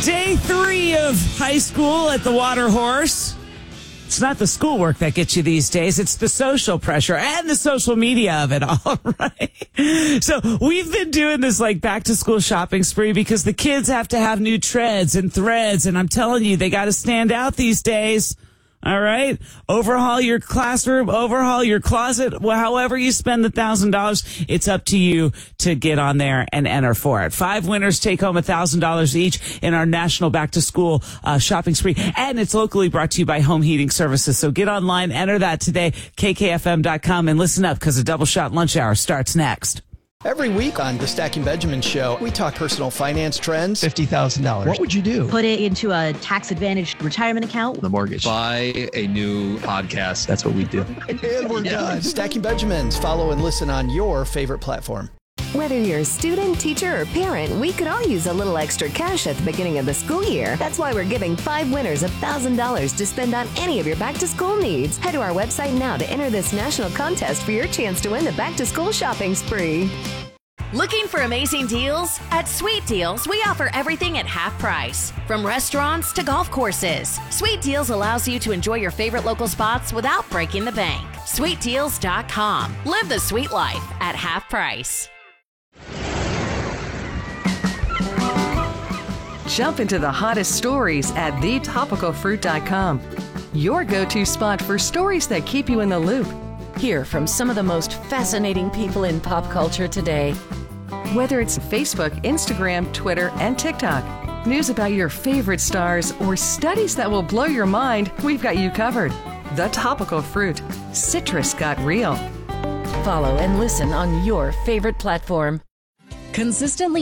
Day 3 of high school at the Water Horse. It's not the schoolwork that gets you these days. It's the social pressure and the social media of it all, right? So we've been doing this like back to school shopping spree because the kids have to have new treads and threads. And I'm telling you, they got to stand out these days. All right. Overhaul your classroom, overhaul your closet. Well, however you spend the $1,000, it's up to you to get on there and enter for it. 5 winners take home $1,000 each in our national back to school shopping spree. And it's locally brought to you by Home Heating Services. So get online, enter that today, kkfm.com, and listen up because a double shot lunch hour starts next. Every week on the Stacking Benjamin Show, we talk personal finance trends. $50,000. What would you do? Put it into a tax-advantaged retirement account. The mortgage. Buy a new podcast. That's what we do. And we're done. Stacking Benjamins. Follow and listen on your favorite platform. Whether you're a student, teacher, or parent, we could all use a little extra cash at the beginning of the school year. That's why we're giving 5 winners $1,000 to spend on any of your back-to-school needs. Head to our website now to enter this national contest for your chance to win the back-to-school shopping spree. Looking for amazing deals? At Sweet Deals, we offer everything at half price. From restaurants to golf courses, Sweet Deals allows you to enjoy your favorite local spots without breaking the bank. SweetDeals.com. Live the sweet life at half price. Jump into the hottest stories at thetopicalfruit.com. Your go-to spot for stories that keep you in the loop. Hear from some of the most fascinating people in pop culture today. Whether it's Facebook, Instagram, Twitter, and TikTok, news about your favorite stars, or studies that will blow your mind, we've got you covered. The Topical Fruit. Citrus got real. Follow and listen on your favorite platform. Consistently